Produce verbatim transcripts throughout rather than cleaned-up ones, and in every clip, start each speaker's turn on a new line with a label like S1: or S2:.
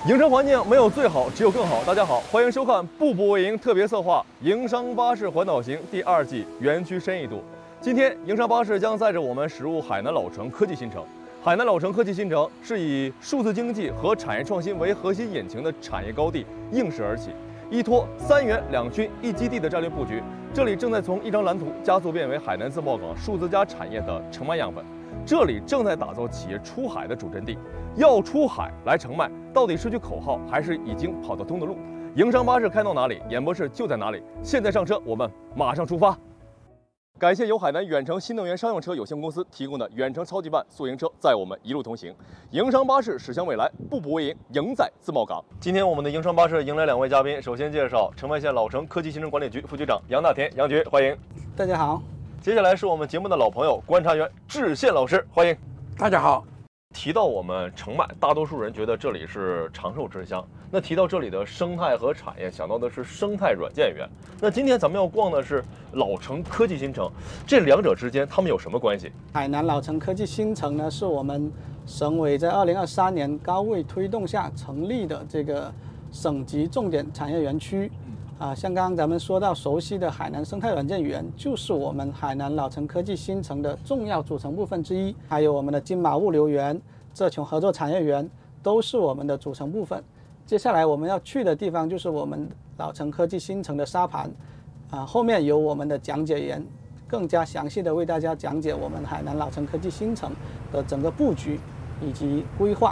S1: 营商环境没有最好，只有更好。大家好，欢迎收看《步步为营》特别策划《营商巴士环岛行》第二季园区深一度。今天，营商巴士将载着我们驶入海南老城科技新城。海南老城科技新城是以数字经济和产业创新为核心引擎的产业高地应势而起，依托三园两区一基地的战略布局，这里正在从一张蓝图加速变为海南自贸港数字加产业的承卖样本。这里正在打造企业出海的主阵地。要出海来承卖，到底是句口号，还是已经跑得通的路？营商巴士开到哪里，演播室就在哪里。现在上车，我们马上出发。感谢由海南远程新能源商用车有限公司提供的远程超级版宿营车，载我们一路同行。营商巴士驶向未来，步步为营，营在自贸港。今天我们的营商巴士迎来两位嘉宾，首先介绍澄迈县老城科技新城管理局副局长杨大田，杨局欢迎。
S2: 大家好。
S1: 接下来是我们节目的老朋友观察员智宪老师，欢迎。
S3: 大家好。
S1: 提到我们澄迈，大多数人觉得这里是长寿之乡。那提到这里的生态和产业，想到的是生态软件园。那今天咱们要逛的是老城科技新城，这两者之间它们有什么关系？
S2: 海南老城科技新城呢，是我们省委在二零二三年高位推动下成立的这个省级重点产业园区。啊，像刚刚咱们说到熟悉的海南生态软件园，就是我们海南老城科技新城的重要组成部分之一。还有我们的金马物流园、浙琼合作产业园，都是我们的组成部分。接下来我们要去的地方就是我们老城科技新城的沙盘，啊，后面有我们的讲解员更加详细的为大家讲解我们海南老城科技新城的整个布局以及规划。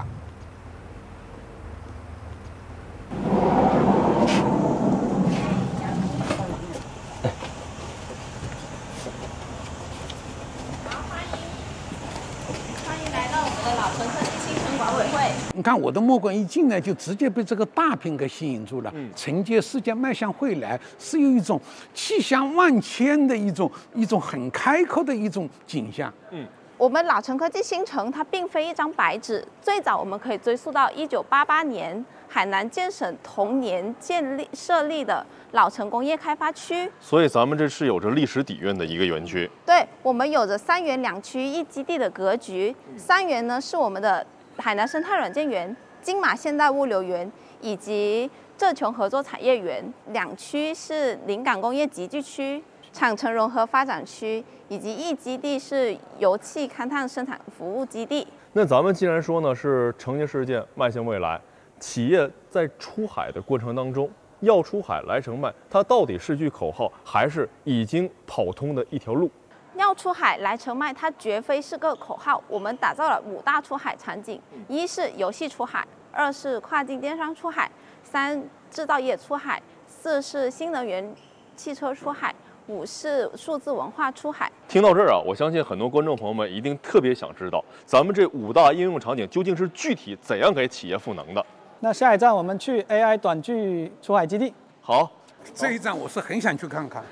S3: 你看我的目光一进来，就直接被这个大屏给吸引住了。嗯，承接世界迈向未来，是有一种气象万千的一种一种很开阔的一种景象。
S4: 嗯，我们老城科技新城它并非一张白纸，最早我们可以追溯到一九八八年海南建省同年建立设立的老城工业开发区。
S1: 所以咱们这是有着历史底蕴的一个园区。
S4: 对，我们有着三园两区一基地的格局。三园呢是我们的海南生态软件园、金马现代物流园以及浙琼合作产业园，两区是临港工业集聚区、厂城融合发展区，以及一基地是油气勘探生产服务基地。
S1: 那咱们既然说呢是承接世界迈向未来，企业在出海的过程当中，要出海来承卖，它到底是句口号，还是已经跑通的一条路？
S4: 要出海来承卖，它绝非是个口号。我们打造了五大出海场景：一是游戏出海，二是跨境电商出海，三制造业出海，四是新能源汽车出海，五是数字文化出海。
S1: 听到这儿啊，我相信很多观众朋友们一定特别想知道，咱们这五大应用场景究竟是具体怎样给企业赋能的。
S2: 那下一站我们去 A I 短距出海基地。
S1: 好，
S3: 这一站我是很想去看看。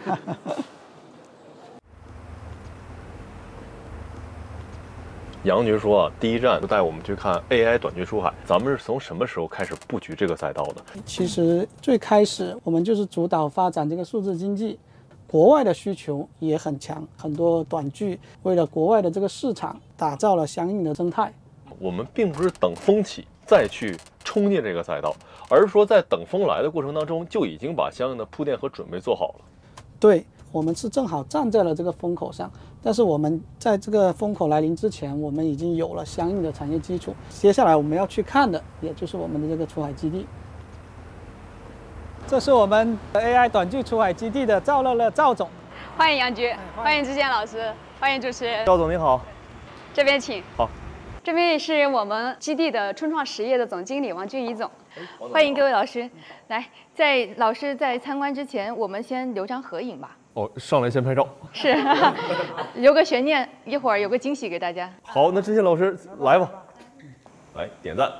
S1: 杨局说啊，第一站就带我们去看 A I 短距出海。咱们是从什么时候开始布局这个赛道的？
S2: 其实最开始我们就是主导发展这个数字经济，国外的需求也很强，很多短距为了国外的这个市场打造了相应的生态。
S1: 我们并不是等风起再去冲进这个赛道，而是说在等风来的过程当中就已经把相应的铺垫和准备做好了。
S2: 对，我们是正好站在了这个风口上，但是我们在这个风口来临之前，我们已经有了相应的产业基础。接下来我们要去看的，也就是我们的这个出海基地。这是我们 A I 短距出海基地的赵乐乐赵总，
S5: 欢迎杨局，欢迎智宪老师，欢迎主持人。
S1: 赵总你好，
S5: 这边请。
S1: 好，
S5: 这边是我们基地的春创实业的总经理王俊一总，欢迎各位老师。来，在老师在参观之前，我们先留张合影吧。
S1: 哦，上来先拍照，
S5: 是，留个悬念，一会儿有个惊喜给大家。
S1: 好，那智宪老师来吧，来点赞。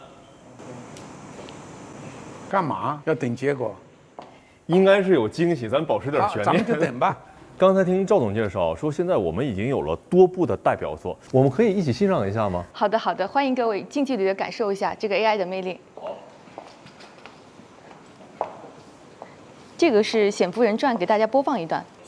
S3: 干嘛要等结果？
S1: 应该是有惊喜，咱保持点悬念。
S3: 咱们就等吧。
S1: 刚才听赵总介绍说，现在我们已经有了多部的代表作，我们可以一起欣赏一下吗？
S5: 好的，好的，欢迎各位近距离的感受一下这个 A I 的魅力。
S1: 好，
S5: 这个是《显夫人传》，给大家播放一段。